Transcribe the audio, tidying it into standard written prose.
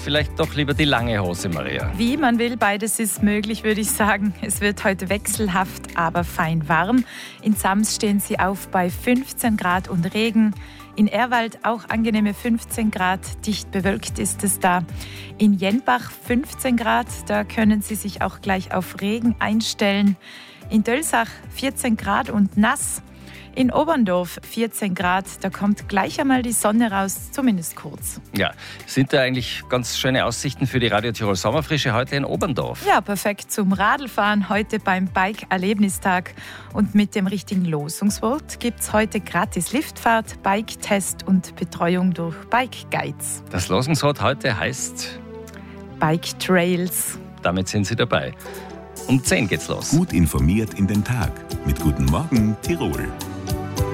vielleicht doch lieber die lange Hose, Maria? Wie man will, beides ist möglich, würde ich sagen. Es wird heute wechselhaft, aber fein warm. In Sams stehen sie auf bei 15 Grad und Regen. In Ehrwald auch angenehme 15 Grad, dicht bewölkt ist es da. In Jenbach 15 Grad, da können Sie sich auch gleich auf Regen einstellen. In Dölsach 14 Grad und nass. In Oberndorf 14 Grad, da kommt gleich einmal die Sonne raus, zumindest kurz. Ja, sind da eigentlich ganz schöne Aussichten für die Radio Tirol Sommerfrische heute in Oberndorf? Ja, perfekt zum Radlfahren heute beim Bike-Erlebnistag. Und mit dem richtigen Losungswort gibt es heute gratis Liftfahrt, Bike-Test und Betreuung durch Bike Guides. Das Losungswort heute heißt Bike Trails. Damit sind Sie dabei. Um 10 geht's los. Gut informiert in den Tag mit Guten Morgen Tirol.